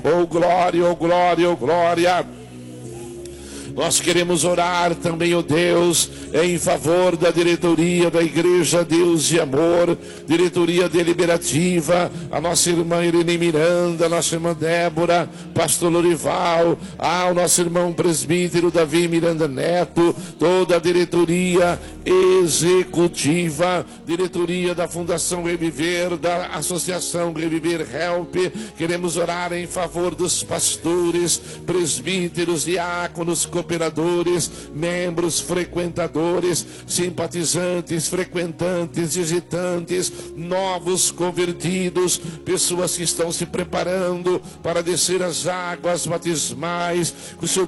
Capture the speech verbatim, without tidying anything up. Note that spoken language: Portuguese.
Oh glória, oh glória, oh glória. Nós queremos orar também, ó Deus, em favor da diretoria da Igreja Deus e Amor, diretoria deliberativa, a nossa irmã Irene Miranda, a nossa irmã Débora, pastor Lorival, ao nosso irmão presbítero Davi Miranda Neto, toda a diretoria executiva, diretoria da Fundação Reviver, da Associação Reviver Help. Queremos orar em favor dos pastores, presbíteros, diáconos, cooperadores, membros, frequentadores, simpatizantes, frequentantes, visitantes, novos convertidos, pessoas que estão se preparando para descer as águas batismais, que o seu